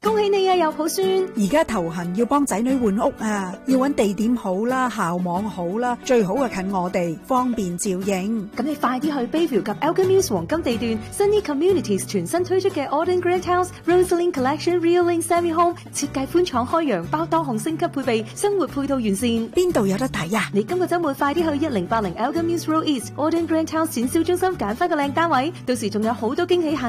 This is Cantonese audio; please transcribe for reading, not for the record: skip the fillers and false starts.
恭喜你啊，有抱孫！ 而家頭痕要幫仔女換屋啊，要揾地點好啦，校網好啦，最好係近我哋，方便照應。 咁你快啲去 Bayview 及 Elgin Mills 黃金地段 Sunny Communities 全新推出嘅 Auden Grand House Rosalind Collection Real Link Semi Home， 設計寬敞開揚，包多項升級配備，生活配套完善。 邊度有得睇啊？ 你今個週末快啲去1080 Elgin Mills Road East Auden Grand House 展銷中心揀翻個靚單位，到時仲有好多驚喜